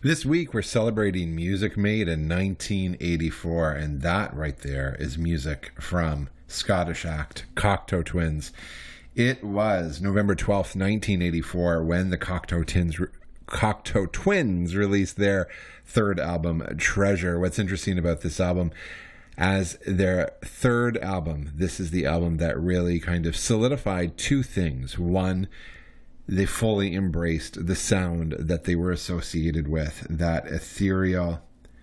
This week we're celebrating music made in 1984, and that right there is music from Scottish act Cocteau Twins. It was November 12th, 1984 when the Cocteau Twins released their third album, Treasure. What's interesting about this album, as their third album, this is the album that really kind of solidified two things. One, they fully embraced the sound that they were associated with, that ethereal,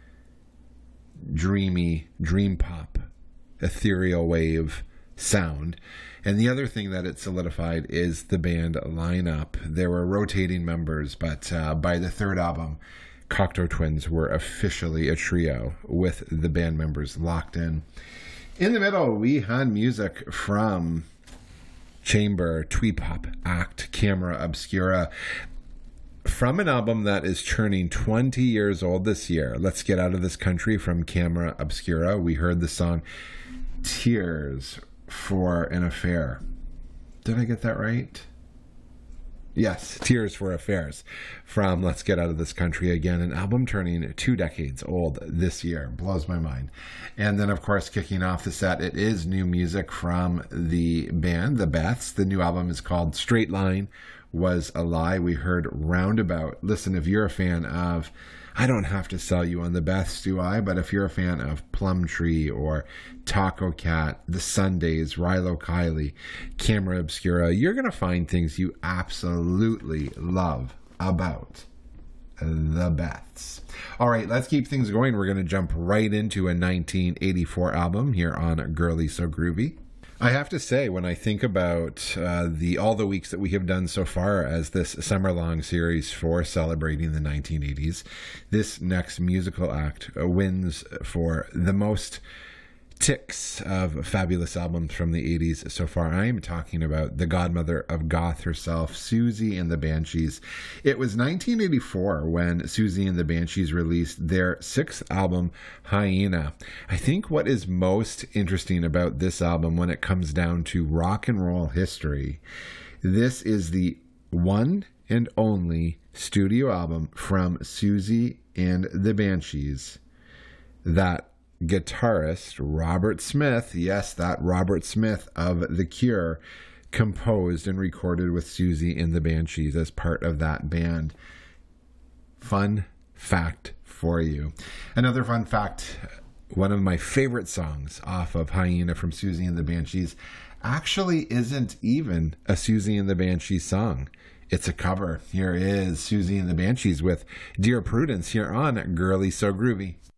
dreamy, dream pop, ethereal wave sound. And the other thing that it solidified is the band lineup. There were rotating members, but by the third album, Cocteau Twins were officially a trio with the band members locked in. In the middle, we had music from chamber twee pop act Camera Obscura from an album that is turning 20 years old this year. Let's Get Out of This Country from Camera Obscura. We heard the song Tears for an Affair. Did I get that right? Yes, Tears for Affairs from Let's Get Out of This Country. Again, an album turning 2 decades old this year. Blows my mind. And then, of course, kicking off the set, it is new music from the band, The Beths. The new album is called Straight Line Was a Lie. We heard Roundabout. Listen, if you're a fan of, I don't have to sell you on the Beths, do I? But if you're a fan of Plumtree or Taco Cat, The Sundays, Rilo Kiley, Camera Obscura, you're going to find things you absolutely love about the Beths. All right, let's keep things going. We're going to jump right into a 1984 album here on Girly So Groovy. I have to say, when I think about all the weeks that we have done so far as this summer-long series for celebrating the 1980s, this next musical act wins for the most ticks of fabulous albums from the 80s so far. I am talking about the godmother of goth herself, Siouxsie and the Banshees. It was 1984 when Siouxsie and the Banshees released their 6th album, Hyena. I think what is most interesting about this album when it comes down to rock and roll history, this is the one and only studio album from Siouxsie and the Banshees that guitarist Robert Smith, yes, that Robert Smith of The Cure, composed and recorded with Siouxsie and the Banshees as part of that band. Fun fact for you. Another fun fact, one of my favorite songs off of Hyena from Siouxsie and the Banshees actually isn't even a Siouxsie and the Banshees song. It's a cover. Here is Siouxsie and the Banshees with Dear Prudence here on Girly So Groovy.